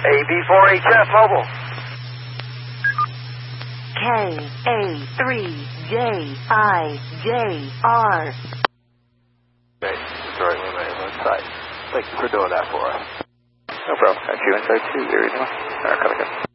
AB4HF mobile. KA3JIJR. Okay, Detroit, we made one side. Thank you for doing that for us. No problem. Got you inside 2, Arizona.